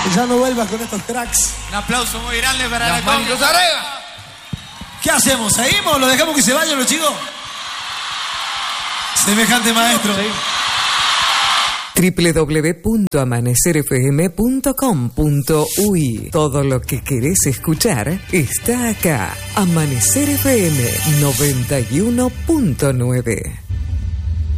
Ya no vuelvas con estos cracks. Un aplauso muy grande para las manitos arriba. ¿Qué hacemos? ¿Seguimos? ¿Lo dejamos que se vayan los chicos? Semejante maestro. www.amanecerfm.com.uy. Todo lo que querés escuchar está acá. Amanecer FM 91.9.